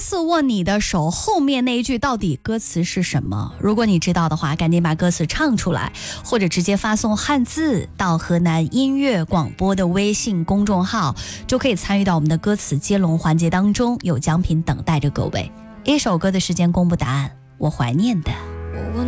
次握你的手后面那一句到底歌词是什么？如果你知道的话，赶紧把歌词唱出来，或者直接发送汉字到河南音乐广播的微信公众号，就可以参与到我们的歌词接龙环节当中，有奖品等待着各位。一首歌的时间公布答案，我怀念的。